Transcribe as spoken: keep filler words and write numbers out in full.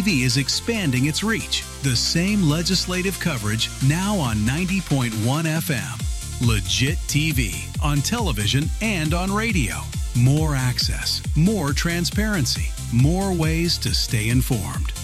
V is expanding its reach. The same legislative coverage now on ninety point one F M. Legit T V on television and on radio. More access, more transparency, more ways to stay informed.